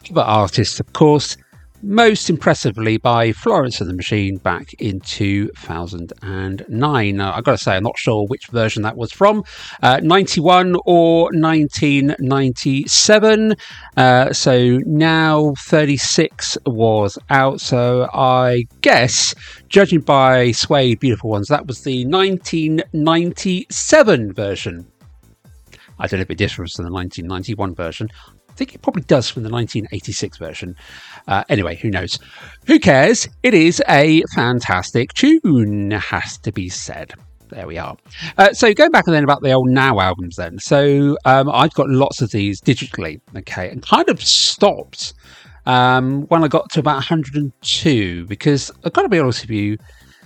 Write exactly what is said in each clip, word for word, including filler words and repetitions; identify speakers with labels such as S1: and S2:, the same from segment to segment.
S1: other artists, of course, most impressively by Florence and the Machine back in two thousand nine. Now, I've got to say, I'm not sure which version that was from, uh, ninety-one or nineteen ninety-seven. Uh, so now thirty-six was out. So I guess, judging by Sway Beautiful Ones, that was the nineteen ninety-seven version. I don't know if it differs from the nineteen ninety-one version. I think it probably does from the nineteen eighty-six version. Uh, anyway, who knows? Who cares? It is a fantastic tune, has to be said. There we are. Uh, so going back and then about the old Now albums then. So um, I've got lots of these digitally, okay, and kind of stopped um, when I got to about one hundred two, because I've got to be honest with you,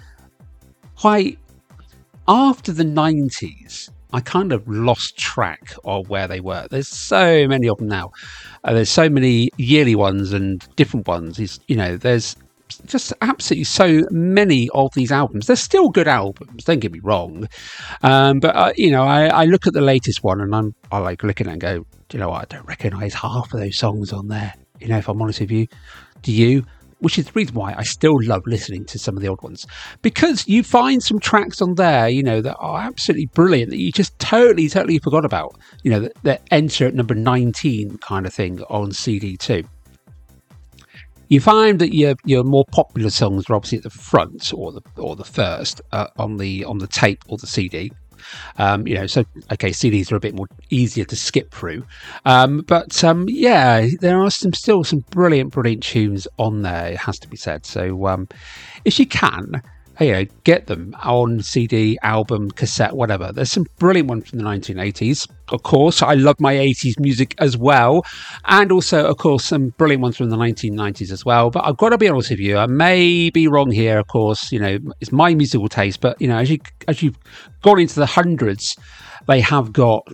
S1: quite after the nineties, I kind of lost track of where they were. There's so many of them now. Uh, there's so many yearly ones and different ones. It's, you know, there's just absolutely so many of these albums. They're still good albums, don't get me wrong. Um, but, uh, you know, I, I look at the latest one and I'm I like looking at it and go, do you know what? I don't recognise half of those songs on there. You know, if I'm honest with you. Do you? Which is the reason why I still love listening to some of the old ones, because you find some tracks on there, you know, that are absolutely brilliant that you just totally, totally forgot about, you know, that, that enter at number nineteen kind of thing on C D too. You find that your your more popular songs are obviously at the front or the or the first uh, on the on the tape or the C D. Um, you know, so okay, C Ds are a bit more easier to skip through, um, but um, yeah, there are some still some brilliant, brilliant tunes on there. It has to be said. So um, if you can, you know, get them on C D, album, cassette, whatever. There's some brilliant ones from the nineteen eighties. Of course, I love my eighties music as well, and also, of course, some brilliant ones from the nineteen nineties as well. But I've got to be honest with you, I may be wrong here. Of course, you know, it's my musical taste, but you know, as you as you've gone into the hundreds, they have got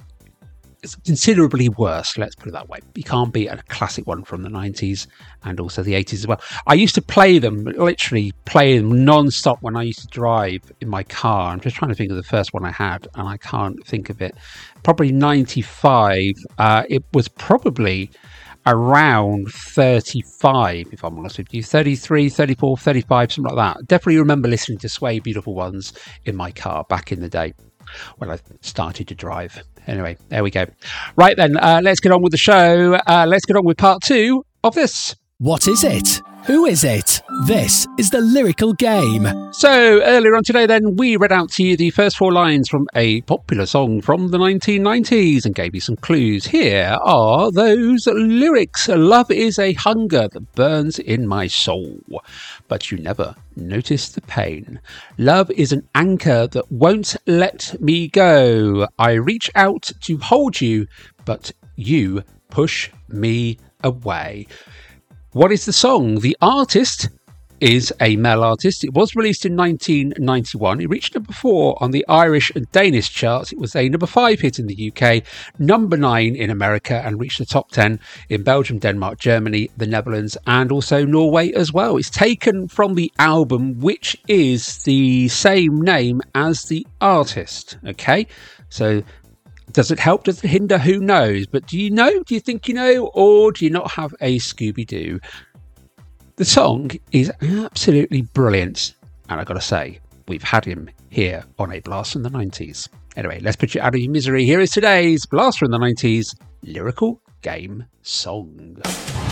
S1: it's considerably worse, let's put it that way. You can't beat a classic one from the nineties and also the eighties as well. I used to play them, literally play them non-stop when I used to drive in my car. I'm just trying to think of the first one I had, and I can't think of it. Probably ninety-five. Uh, it was probably around thirty-five, if I'm honest with you. thirty-three, thirty-four, thirty-five, something like that. Definitely remember listening to Sway Beautiful Ones in my car back in the day when I started to drive. Anyway, there we go. Right then, uh, let's get on with the show. Uh, let's get on with part two of this.
S2: What is it? Who is it? This is the Lyrical Game.
S1: So, earlier on today then, we read out to you the first four lines from a popular song from the nineteen nineties and gave you some clues. Here are those lyrics. Love is a hunger that burns in my soul, but you never notice the pain. Love is an anchor that won't let me go. I reach out to hold you, but you push me away. What is the song? The artist is a male artist. It was released in nineteen ninety-one. It reached number four on the Irish and Danish charts. It was a number five hit in the U K, number nine in America, and reached the top ten in Belgium, Denmark, Germany, the Netherlands, and also Norway as well. It's taken from the album, which is the same name as the artist. Okay, so does it help? Does it hinder? Who knows? But do you know? Do you think you know? Or do you not have a Scooby-Doo? The song is absolutely brilliant. And I've got to say, we've had him here on A Blast from the nineties. Anyway, let's put you out of your misery. Here is today's Blast from the nineties Lyrical Game song.